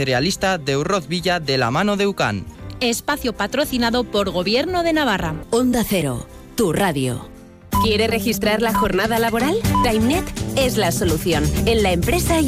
cerealista de Urroz Villa de la mano de UCAN. Espacio patrocinado por Gobierno de Navarra. Onda Cero, tu radio. ¿Quiere registrar la jornada laboral? TimeNet es la solución. En la empresa y